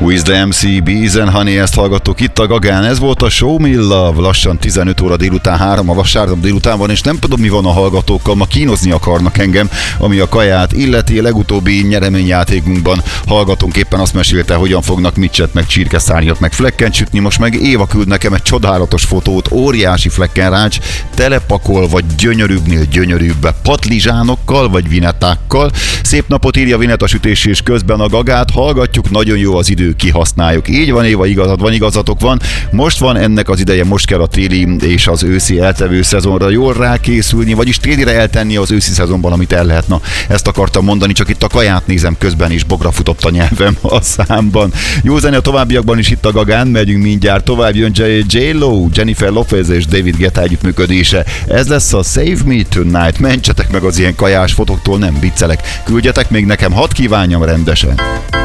Who is the MC? Bees and Honey, ezt hallgattuk itt a Gagán. Ez volt a Show Me Love, lassan 15 óra délután 3 a vasárnap délután van, és nem tudom mi van a hallgatókkal, ma kínozni akarnak engem, ami a kaját illeti. A legutóbbi nyereményjátékunkban hallgatónk éppen azt mesélte, hogyan fognak micset, meg csirkeszárnyat, meg flekkent sütni. Most meg Éva küld nekem egy csodálatos fotót, óriási flekkenrács, telepakol vagy gyönyörűbbnél gyönyörűbb patlizsánokkal vagy vinettákkal. Szép napot írja Vineta sütés és közben a Gagát hallgatjuk, nagyon jó az idő, kihasználjuk. Így van, Éva, igazatok van. Most van ennek az ideje, most kell a téli és az őszi eltevő szezonra jól rákészülni, vagyis télire eltenni az őszi szezonban, amit el lehet. Na, ezt akartam mondani, csak itt a kaját nézem közben, és bogra futott a nyelvem a számban. Jó zene a továbbiakban is itt a Gagán, megyünk mindjárt. Tovább jön J-Lo, Jennifer Lopez és David Guetta együttműködése. Ez lesz a Save Me Tonight. Mentsetek meg az ilyen kajás fotóktól, nem viccelek. Küldjetek még nekem, hadd kívánjam rendesen.